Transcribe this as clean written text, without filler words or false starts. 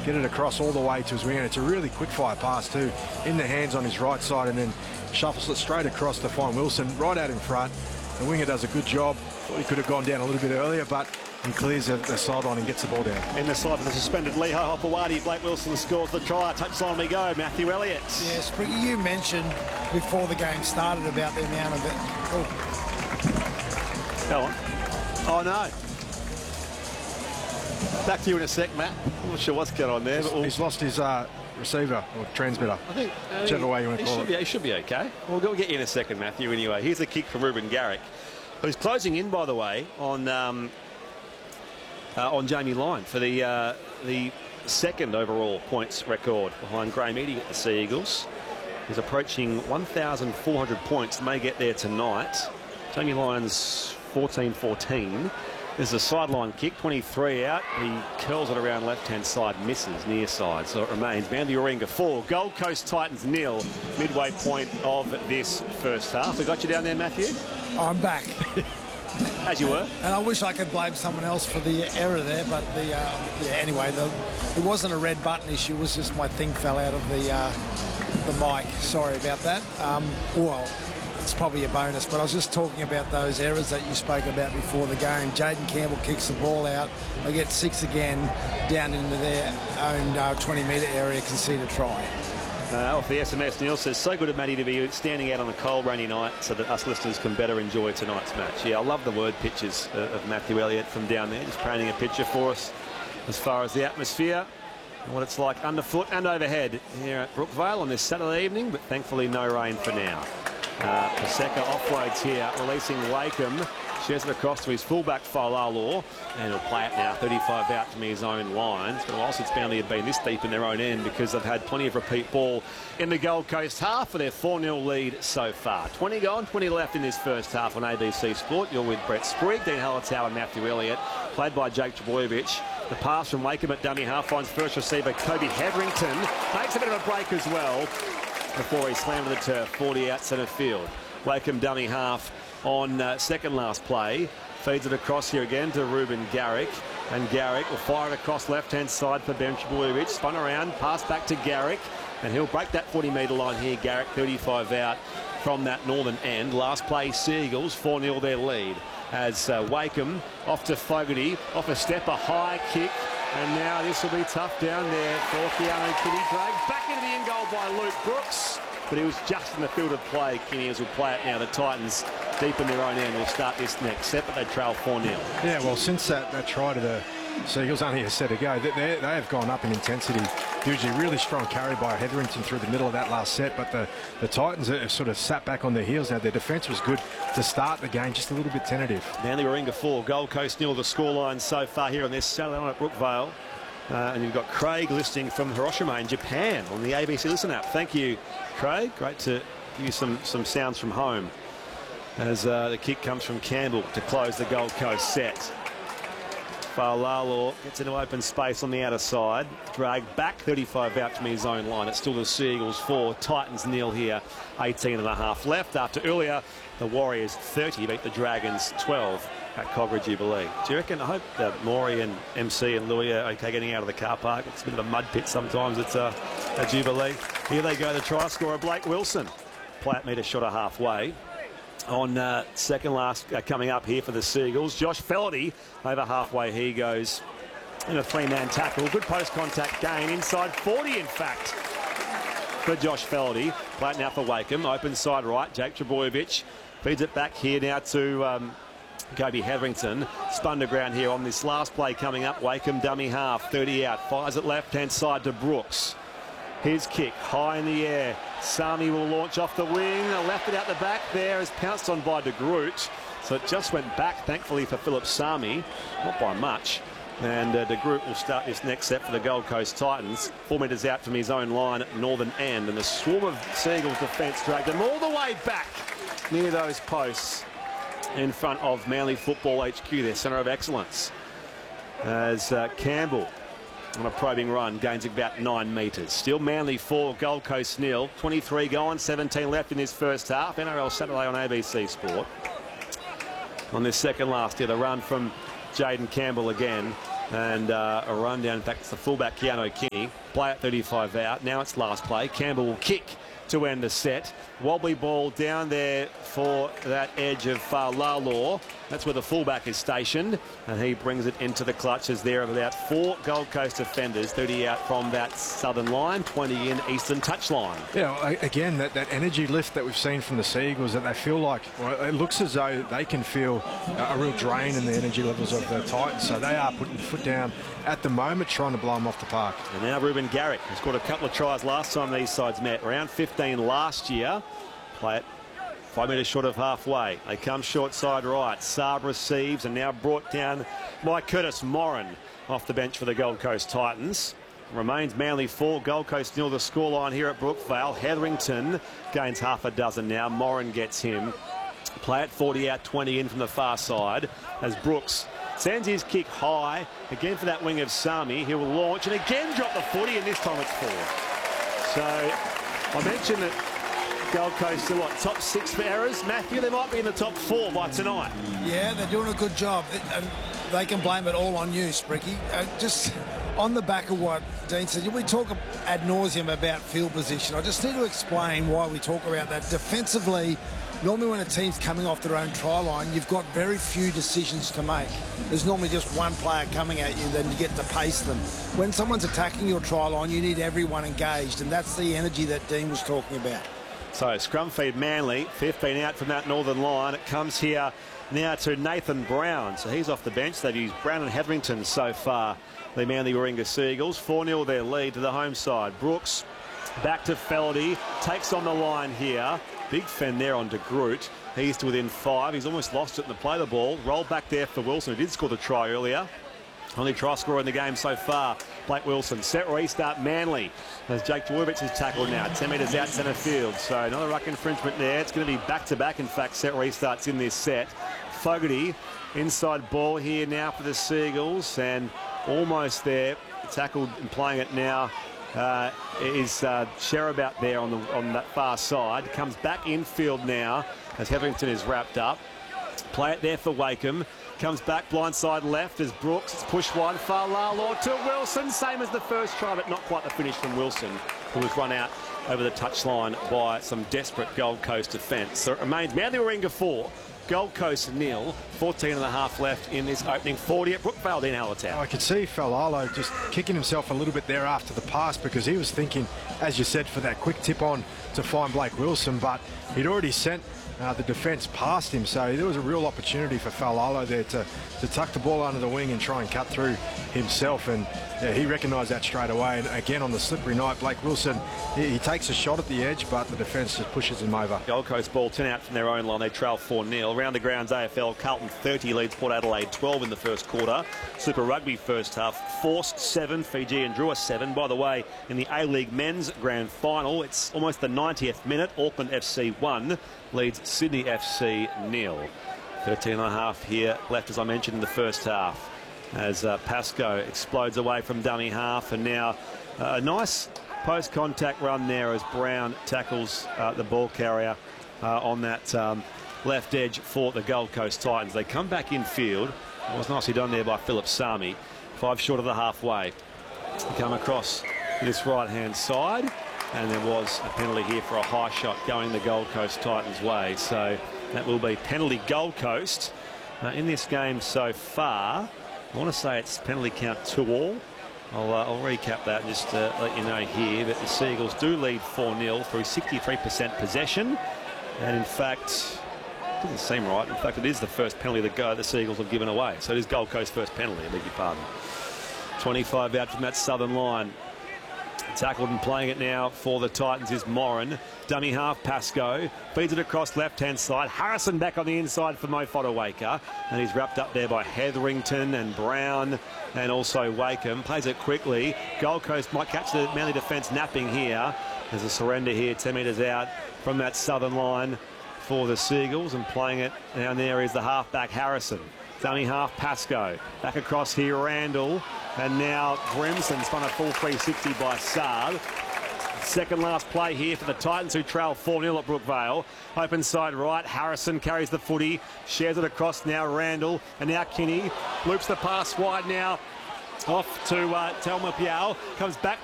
get it across all the way to his winger. It's a really quick-fire pass too, in the hands on his right side, and then shuffles it straight across to find Wilson right out in front. The winger does a good job. Thought he could have gone down a little bit earlier, but he clears the sideline and gets the ball down. In the side of the suspended Leho Hopewadi, Blake Wilson scores the try. Touchline we go, Matthew Elliott. Yeah, Spriggy, you mentioned before the game started about the amount of it. Go on. Oh, no. Back to you in a sec, Matt. I'm not sure what's going on there. He's lost his receiver or transmitter. I think whichever way you want to call it. He should be okay. We'll get you in a second, Matthew, anyway. Here's a kick from Ruben Garrick, who's closing in, by the way, on Jamie Lyon for the second overall points record behind Graham Eadie at the Sea Eagles. He's approaching 1,400 points. May get there tonight. Jamie Lyon's 14-14. There's a sideline kick, 23 out. He curls it around left-hand side, misses near side. So it remains Manly Warringah 4, Gold Coast Titans 0, midway point of this first half. We got you down there, Matthew? I'm back. As you were. And I wish I could blame someone else for the error there, but anyway, it wasn't a red button issue. It was just my thing fell out of the mic. Sorry about that. Well, it's probably a bonus, but I was just talking about those errors that you spoke about before the game. Jaden Campbell kicks the ball out. They get 6 again down into their own 20-metre area, concede a try. Off the SMS, Neil says, so good of Matty to be standing out on a cold, rainy night so that us listeners can better enjoy tonight's match. Yeah, I love the word pictures of Matthew Elliott from down there, just painting a picture for us as far as the atmosphere and what it's like underfoot and overhead here at Brookvale on this Saturday evening, but thankfully no rain for now. Paseka offloads here, releasing Wakeham. Shares it across to his fullback, Falalor, and he'll play it now, 35 out from his own line. It's been a while since Manly have been this deep in their own end because they've had plenty of repeat ball in the Gold Coast half for their 4-0 lead so far. 20 gone, 20 left in this first half on ABC Sport. You're with Brett Sprigg, Dean Hallertau and Matthew Elliott, played by Jake Trbojevic. The pass from Wakeham at dummy half finds first receiver Kobe Hetherington. Makes a bit of a break as well before he slammed to the turf, 40 out centre field. Wakeham dummy half on second last play. Feeds it across here again to Ruben Garrick. And Garrick will fire it across left-hand side for Ben Trbojevic. Spun around, pass back to Garrick. And he'll break that 40-metre line here. Garrick 35 out from that northern end. Last play, Sea Eagles, 4-0 their lead. As Wakeham off to Fogarty. Off a step, a high kick. And now this will be tough down there for Keanu Kitty. Dragged back into the end goal by Luke Brooks. But he was just in the field of play. Kenny as will play it now. The Titans deep in their own end will start this next set, but they trail 4-0. Yeah, well, since that try to the Seagulls only a set ago, they have gone up in intensity. Usually really strong carry by Hetherington through the middle of that last set, but the Titans have sort of sat back on their heels now. Their defence was good to start the game, just a little bit tentative. Manly Warringah 4, Gold Coast 0, the scoreline so far here on this Saturday night at Brookvale. And you've got Craig listening from Hiroshima in Japan on the ABC Listen app. Thank you, Craig. Great to give you some sounds from home as the kick comes from Campbell to close the Gold Coast set. Falalor gets into open space on the outer side. Dragged back 35 out from his own line. It's still the Sea Eagles 4, Titans 0 here. 18 and a half left after earlier the Warriors 30 beat the Dragons 12 at Cogra Jubilee. Do you reckon? I hope that Maury and MC and Louis are okay getting out of the car park. It's a bit of a mud pit sometimes. It's a Jubilee. Here they go, the try scorer Blake Wilson. Play at metre shot a halfway. On second last coming up here for the Sea Eagles. Josh Felty over halfway. He goes in a three-man tackle. Good post-contact gain inside 40 in fact for Josh Felty. Play it now for Wakeham. Open side right. Jake Trbojevic feeds it back here now to Kobe Hetherington. Spun to ground here on this last play coming up. Wakeham dummy half, 30 out. Fires it left-hand side to Brooks. His kick high in the air. Sami will launch off the wing. Left it out the back there is pounced on by De Groot. So it just went back, thankfully, for Philip Sami. Not by much. And De Groot will start this next set for the Gold Coast Titans. 4 metres out from his own line at northern end. And the swarm of Sea Eagles defence dragged them all the way back near those posts in front of Manly Football HQ, their centre of excellence. As Campbell on a probing run gains about 9 metres. Still Manly 4, Gold Coast 0. 23 gone, 17 left in this first half. NRL Saturday on ABC Sport. On this second last here, the run from Jaden Campbell again. And a run down. In fact, it's the fullback, Keanu Kinney. Play at 35 out. Now it's last play. Campbell will kick to end the set. Wobbly ball down there for that edge of Lalor. That's where the fullback is stationed, and he brings it into the clutches there of about 4 Gold Coast defenders. 30 out from that southern line, 20 in eastern touchline. Yeah, again, that energy lift that we've seen from the Seagulls, that they feel like, well, it looks as though they can feel a real drain in the energy levels of the Titans. So they are putting the foot down at the moment, trying to blow them off the park. And now Ruben Garrick, who scored a couple of tries last time these sides met. Round 15 last year. Play it 5 metres short of halfway. They come short side right. Saab receives and now brought down by Curtis Moran off the bench for the Gold Coast Titans. Remains Manly 4, Gold Coast 0 the scoreline here at Brookvale. Hetherington gains half a dozen now. Moran gets him. Play it 40 out, 20 in from the far side as Brooks sends his kick high again for that wing of Sami. He will launch and again drop the footy, and this time it's 4. So I mentioned that Gold Coast are what, top 6 for errors? Matthew, they might be in the top 4 by tonight. Yeah, they're doing a good job. They can blame it all on you, Spricky. Just on the back of what Dean said, we talk ad nauseum about field position. I just need to explain why we talk about that. Defensively, normally when a team's coming off their own try line, you've got very few decisions to make. There's normally just one player coming at you, then you get to pace them. When someone's attacking your try line, you need everyone engaged, and that's the energy that Dean was talking about. So scrum feed Manly, 15 out from that northern line. It comes here now to Nathan Brown. So he's off the bench. They've used Brown and Hetherington so far. The Manly Warringah Seagulls, 4-0 their lead to the home side. Brooks back to Feldy, takes on the line here. Big fend there on De Groot. He's to within 5. He's almost lost it in the play the ball. Rolled back there for Wilson, who did score the try earlier. Only try scorer in the game so far, Blake Wilson. Set restart Manly as Jake Dwurvich is tackled now. 10 metres out centre field. So another ruck infringement there. It's going to be back-to-back, in fact, set restarts in this set. Fogarty, inside ball here now for the Seagulls, and almost there. Tackled and playing it now is Sherabout there on that far side. Comes back infield now as Hetherington is wrapped up. Play it there for Wakeham. Comes back blindside left as Brooks. It's pushed wide. Lalor to Wilson. Same as the first try, but not quite the finish from Wilson, who was run out over the touchline by some desperate Gold Coast defence. So it remains Manly Warringah 4, Gold Coast 0. 14 and a half left in this opening 40 at Brookvale, Dean Allentown. I could see Falalo just kicking himself a little bit there after the pass, because he was thinking, as you said, for that quick tip on to find Blake Wilson, but he'd already sent the defence past him, so there was a real opportunity for Falalo there to tuck the ball under the wing and try and cut through himself, and yeah, he recognised that straight away. And again, on the slippery night, Blake Wilson, he takes a shot at the edge, but the defence just pushes him over. Gold Coast ball 10 out from their own line. They trail 4-0. Around the grounds AFL, Carlton 30 leads Port Adelaide 12 in the first quarter. Super Rugby first half, Force 7, Fiji and Drua 7. By the way, in the A-League men's grand final, it's almost the 90th minute. Auckland FC 1 leads Sydney FC 0. 13 and a half here left, as I mentioned, in the first half, as Pascoe explodes away from dummy half, and now a nice post-contact run there as Brown tackles the ball carrier on that left edge for the Gold Coast Titans. They come back in field. It was nicely done there by Philip Sami. 5 short of the halfway. They come across this right-hand side, and there was a penalty here for a high shot going the Gold Coast Titans' way. So that will be penalty Gold Coast in this game so far. I want to say it's penalty count 2-all. I'll recap that and just let you know here that the Seagulls do lead 4-0 through 63% possession. And in fact, it doesn't seem right. In fact, it is the first penalty the Seagulls have given away. So it is Gold Coast first penalty, I beg your pardon. 25 out from that southern line. Tackled and playing it now for the Titans is Moran. Dummy half, Pascoe. Feeds it across left-hand side. Harrison back on the inside for Mo Fodawaker. And he's wrapped up there by Hetherington and Brown and also Wakeham. Plays it quickly. Gold Coast might catch the Manly defence napping here. There's a surrender here, 10 metres out from that southern line for the Seagulls. And playing it down there is the halfback, Harrison. Dummy half, Pascoe. Back across here, Randall. And now Grimson's done a full 360 by Saab. Second last play here for the Titans, who trail 4-0 at Brookvale. Open side right, Harrison carries the footy, shares it across now Randall, and now Kinney loops the pass wide now Off to Telma Piao. Comes back.